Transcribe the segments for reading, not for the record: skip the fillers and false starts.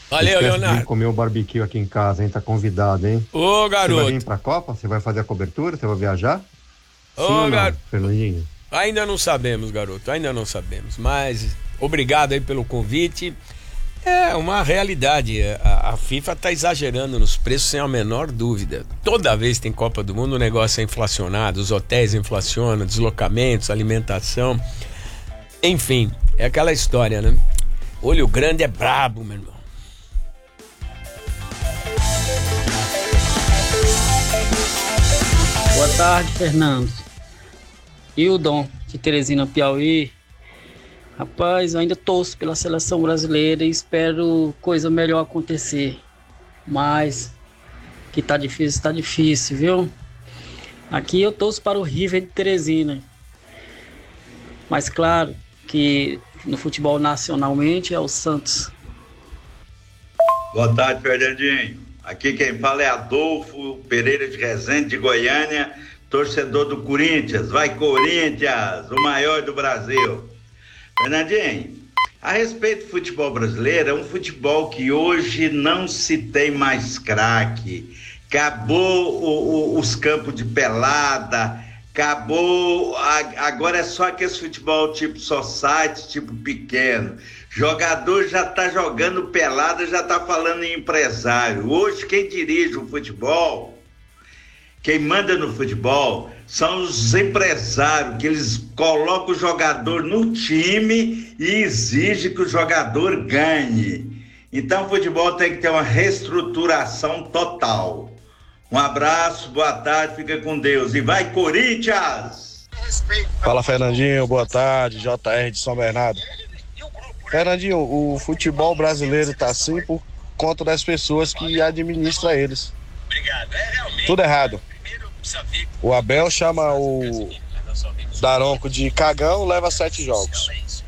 Valeu, Leonardo. Vir comer um barbecue aqui em casa, hein? Tá convidado, hein? Ô, garoto. Você vai vir pra Copa? Você vai fazer a cobertura? Você vai viajar? Ô, Sim ou não, garoto. Fernandinho? Ainda não sabemos, garoto, ainda não sabemos, mas obrigado aí pelo convite. É uma realidade, a FIFA está exagerando nos preços sem a menor dúvida. Toda vez que tem Copa do Mundo o negócio é inflacionado, os hotéis inflacionam, deslocamentos, alimentação, enfim, é aquela história, né? Olho grande é brabo, meu irmão. Boa tarde, Fernando. E o Dom, de Teresina, Piauí. Rapaz, eu ainda torço pela seleção brasileira e espero coisa melhor acontecer. Mas que tá difícil, viu? Aqui eu torço para o River de Teresina. Mas claro que no futebol nacionalmente é o Santos. Boa tarde, Fernandinho. Aqui quem fala é Adolfo Pereira de Resende, de Goiânia, torcedor do Corinthians. Vai, Corinthians, o maior do Brasil. Fernandinho, a respeito do futebol brasileiro, é um futebol que hoje não se tem mais craque. Acabou os campos de pelada, acabou, agora é só aquele futebol tipo society, tipo pequeno. Jogador já tá jogando pelada, já tá falando em empresário. Hoje quem dirige o futebol, quem manda no futebol são os empresários, que eles colocam o jogador no time e exigem que o jogador ganhe. Então o futebol tem que ter uma reestruturação total. Um abraço, boa tarde, fica com Deus. E vai, Corinthians! Fala, Fernandinho, boa tarde, JR de São Bernardo. Fernandinho, o futebol brasileiro tá assim por conta das pessoas que administram eles. Tudo errado. O Abel chama o Daronco de cagão, leva 7 jogos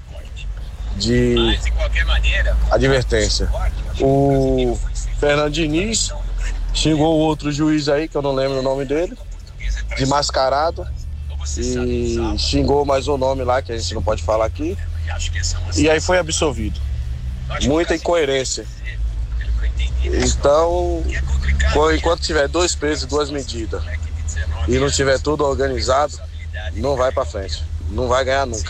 de advertência. O Fernando Diniz xingou o outro juiz aí, que eu não lembro o nome dele, de mascarado, e xingou mais um nome lá que a gente não pode falar aqui, e aí foi absolvido. Muita incoerência. Então, enquanto tiver 2 pesos e 2 medidas e não tiver tudo organizado, não vai pra frente, não vai ganhar nunca.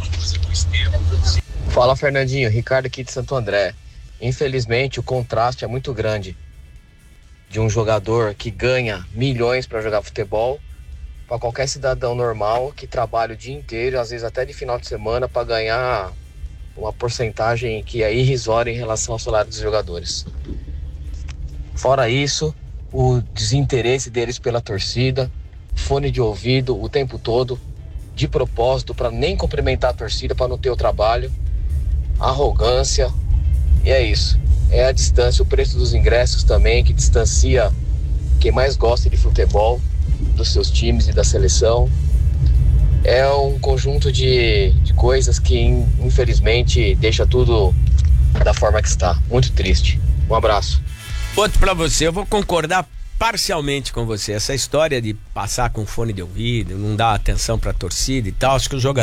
Fala, Fernandinho, Ricardo aqui de Santo André. Infelizmente o contraste é muito grande de um jogador que ganha milhões para jogar futebol para qualquer cidadão normal que trabalha o dia inteiro, às vezes até de final de semana, para ganhar uma porcentagem que é irrisória em relação ao salário dos jogadores. Fora isso, o desinteresse deles pela torcida, fone de ouvido o tempo todo, de propósito, para nem cumprimentar a torcida, para não ter o trabalho, arrogância, e é isso. É a distância, o preço dos ingressos também, que distancia quem mais gosta de futebol, dos seus times e da seleção. É um conjunto de coisas que, infelizmente, deixa tudo da forma que está. Muito triste. Um abraço. Outro pra você, eu vou concordar parcialmente com você. Essa história de passar com fone de ouvido, não dar atenção pra torcida e tal, acho que o jogador